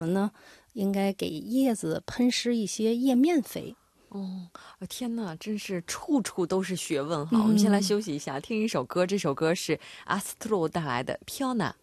应该给叶子喷施一些叶面肥。 哦，天哪，真是处处都是学问哈。我们先来休息一下，听一首歌，这首歌是阿斯特洛带来的《飘娜》。